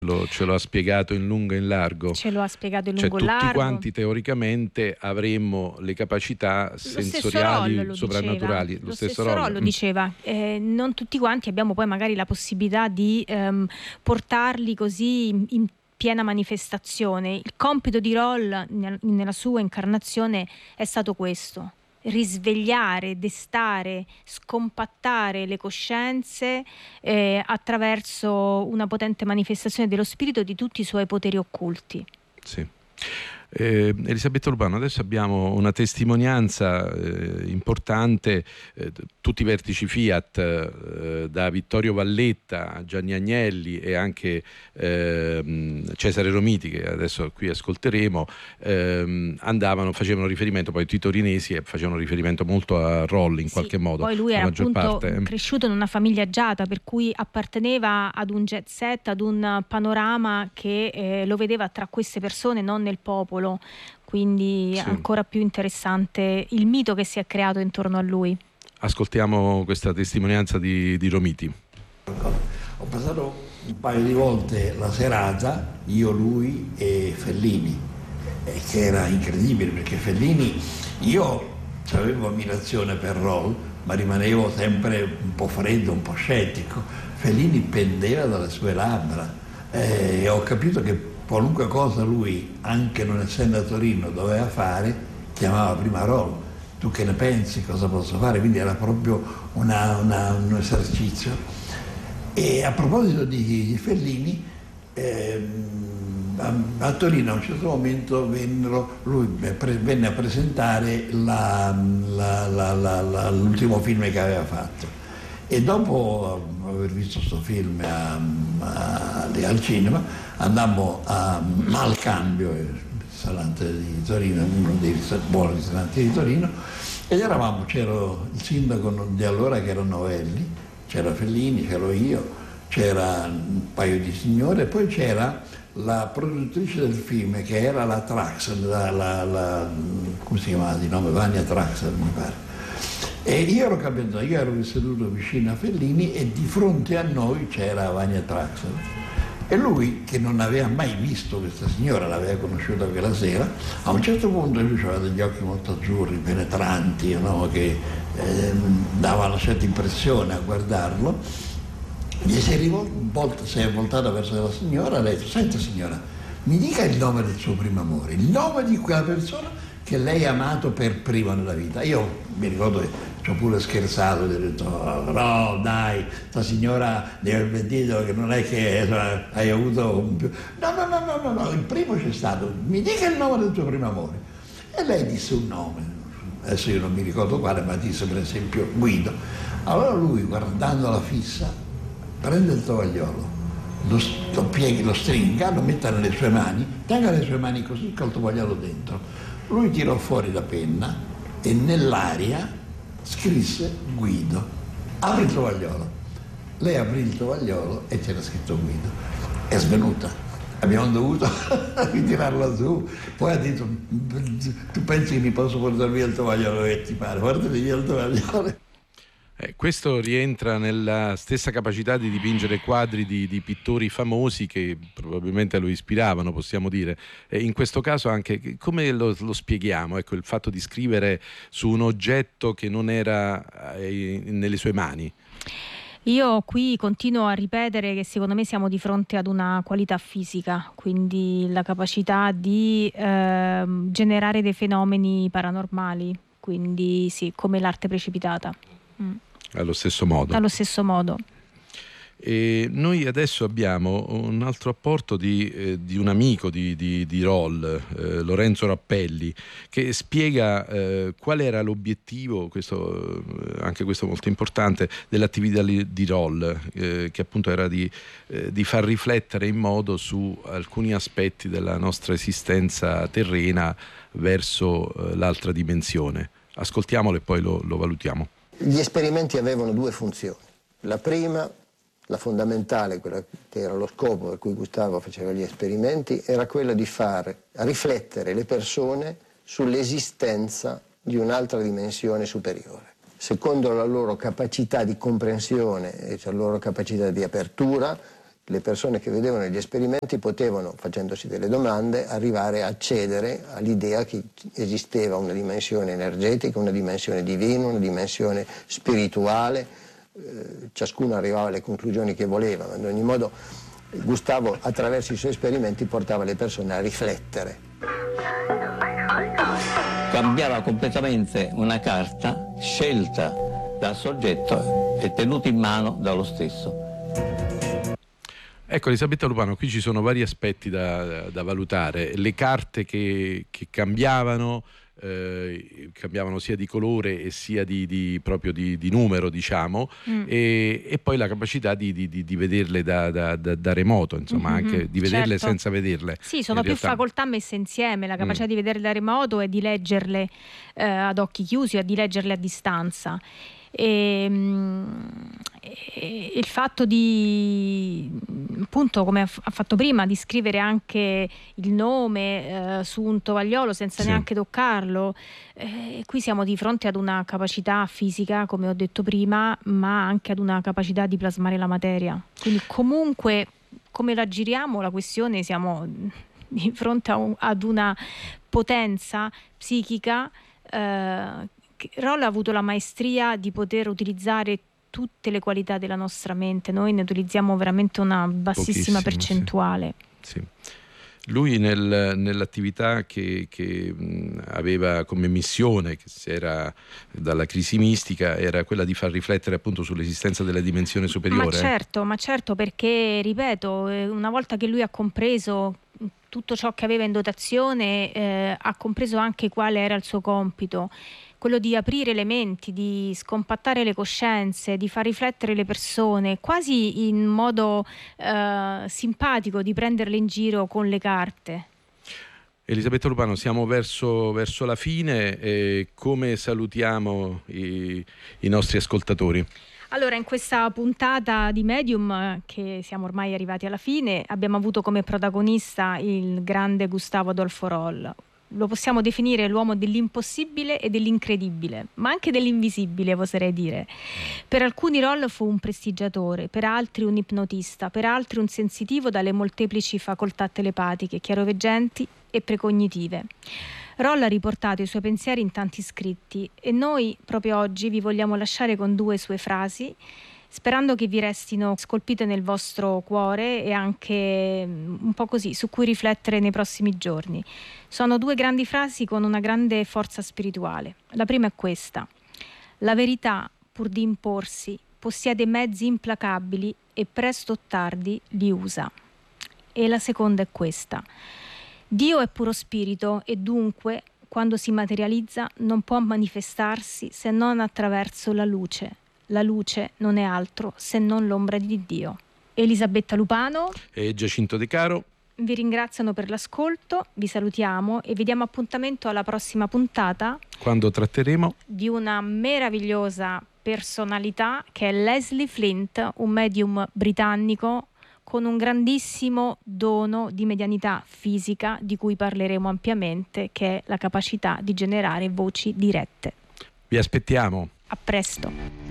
Ce lo ha spiegato in lungo e in largo. Ce lo ha spiegato in lungo e tutti largo. quanti teoricamente avremmo le capacità sensoriali soprannaturali. Lo stesso Rollo diceva. Non tutti quanti abbiamo poi magari la possibilità di portarli così in piena manifestazione. Il compito di Roll nella sua incarnazione è stato questo: risvegliare, destare, scompattare le coscienze attraverso una potente manifestazione dello spirito di tutti i suoi poteri occulti. Sì. Elisabetta Urbano, adesso abbiamo una testimonianza importante, tutti i vertici Fiat, da Vittorio Valletta a Gianni Agnelli e anche Cesare Romiti, che adesso qui ascolteremo, facevano riferimento, poi Tito Rinesi facevano riferimento molto a Roll in qualche modo. Poi lui era appunto cresciuto in una famiglia agiata, per cui apparteneva ad un jet set, ad un panorama che lo vedeva tra queste persone, non nel popolo. Quindi ancora più interessante il mito che si è creato intorno a lui. Ascoltiamo questa testimonianza di Romiti. Ho passato un paio di volte la serata, io, lui e Fellini, che era incredibile, perché Fellini, io avevo ammirazione per Roll, ma rimanevo sempre un po' freddo, un po' scettico. Fellini pendeva dalle sue labbra e ho capito che qualunque cosa lui, anche non essendo a Torino, doveva fare, chiamava prima Roll. Tu che ne pensi? Cosa posso fare? Quindi era proprio un esercizio. E a proposito di Fellini, a Torino a un certo momento lui venne a presentare l'ultimo film che aveva fatto. E dopo aver visto questo film al cinema, andammo al Cambio, il ristorante di Torino, uno dei buoni ristoranti di Torino, ed c'era il sindaco di allora che era Novelli, c'era Fellini, c'ero io, c'era un paio di signore, e poi c'era la produttrice del film che era la Traxel, come si chiamava di nome? Vania Traxel, mi pare. E io ero seduto vicino a Fellini e di fronte a noi c'era Vania Traxel. E lui, che non aveva mai visto questa signora, l'aveva conosciuta quella sera, a un certo punto lui aveva degli occhi molto azzurri, penetranti, no? Che davano una certa impressione a guardarlo. Gli si è voltata verso la signora e ha detto: senta signora, mi dica il nome del suo primo amore, il nome di quella persona che lei ha amato per prima nella vita. Io mi ricordo che ci ho pure scherzato, gli ho detto: no dai, sta signora deve aver mentito, che non è che hai avuto un più... No, il primo c'è stato, mi dica il nome del suo primo amore. E lei disse un nome, adesso io non mi ricordo quale, ma disse per esempio Guido. Allora lui, guardandola fissa, prende il tovagliolo, lo pieghi, lo stringa, lo metta nelle sue mani, tenga le sue mani così col tovagliolo dentro. Lui tirò fuori la penna e nell'aria scrisse Guido. Apri il tovagliolo. Lei aprì il tovagliolo e c'era scritto Guido. È svenuta. Abbiamo dovuto ritirarla su. Poi ha detto: tu pensi che mi posso portare via il tovagliolo che ti pare? Portati via il tovagliolo. Questo rientra nella stessa capacità di dipingere quadri di pittori famosi che probabilmente lo ispiravano, possiamo dire. In questo caso anche come lo spieghiamo? Ecco, il fatto di scrivere su un oggetto che non era nelle sue mani. Io qui continuo a ripetere che secondo me siamo di fronte ad una qualità fisica, quindi la capacità di generare dei fenomeni paranormali, quindi sì, come l'arte precipitata. Allo stesso modo. Allo stesso modo. E noi adesso abbiamo un altro apporto di un amico di Roll, Lorenzo Rappelli, che spiega qual era l'obiettivo, anche questo molto importante, dell'attività di Roll, che appunto era di far riflettere in modo su alcuni aspetti della nostra esistenza terrena verso l'altra dimensione. Ascoltiamolo e poi lo valutiamo. Gli esperimenti avevano due funzioni. La prima, la fondamentale, quella che era lo scopo per cui Gustavo faceva gli esperimenti, era quella di far riflettere le persone sull'esistenza di un'altra dimensione superiore. Secondo la loro capacità di comprensione e la loro capacità di apertura, le persone che vedevano gli esperimenti potevano, facendosi delle domande, arrivare a accedere all'idea che esisteva una dimensione energetica, una dimensione divina, una dimensione spirituale. Ciascuno arrivava alle conclusioni che voleva, ma in ogni modo Gustavo attraverso i suoi esperimenti portava le persone a riflettere. Cambiava completamente una carta scelta dal soggetto e tenuta in mano dallo stesso. Ecco, Elisabetta Lupano, qui ci sono vari aspetti da valutare. Le carte che cambiavano sia di colore e sia proprio di numero, diciamo, e poi la capacità di vederle da remoto, insomma, anche di vederle senza vederle. Sì, sono più facoltà messe insieme, la capacità di vederle da remoto e di leggerle ad occhi chiusi o di leggerle a distanza. Il fatto di, appunto, come ha fatto prima, di scrivere anche il nome su un tovagliolo senza neanche toccarlo, qui siamo di fronte ad una capacità fisica, come ho detto prima, ma anche ad una capacità di plasmare la materia. Quindi comunque, come la giriamo la questione, siamo di fronte ad una potenza psichica. Roll ha avuto la maestria di poter utilizzare tutte le qualità della nostra mente. Noi ne utilizziamo veramente una bassissima percentuale. Sì. Lui nell'attività che aveva come missione, che era dalla crisi mistica, era quella di far riflettere appunto sull'esistenza della dimensione superiore. Ma certo, perché, ripeto, una volta che lui ha compreso tutto ciò che aveva in dotazione, ha compreso anche quale era il suo compito, quello di aprire le menti, di scompattare le coscienze, di far riflettere le persone, quasi in modo simpatico, di prenderle in giro con le carte. Elisabetta Lupano, siamo verso la fine, come salutiamo i nostri ascoltatori? Allora, in questa puntata di Medium, che siamo ormai arrivati alla fine, abbiamo avuto come protagonista il grande Gustavo Adolfo Roll. Lo possiamo definire l'uomo dell'impossibile e dell'incredibile, ma anche dell'invisibile, oserei dire. Per alcuni Roll fu un prestigiatore, per altri un ipnotista, per altri un sensitivo dalle molteplici facoltà telepatiche, chiaroveggenti e precognitive. Roll ha riportato i suoi pensieri in tanti scritti e noi proprio oggi vi vogliamo lasciare con 2 sue frasi, sperando che vi restino scolpite nel vostro cuore e anche un po' così, su cui riflettere nei prossimi giorni. Sono 2 grandi frasi con una grande forza spirituale. La prima è questa: la verità, pur di imporsi, possiede mezzi implacabili e presto o tardi li usa. E la seconda è questa: Dio è puro spirito e dunque, quando si materializza, non può manifestarsi se non attraverso la luce. La luce non è altro se non l'ombra di Dio. Elisabetta Lupano e Giacinto De Caro vi ringraziano per l'ascolto, vi salutiamo e vi diamo appuntamento alla prossima puntata, quando tratteremo di una meravigliosa personalità che è Leslie Flint, un medium britannico con un grandissimo dono di medianità fisica di cui parleremo ampiamente, che è la capacità di generare voci dirette. Vi aspettiamo. A presto.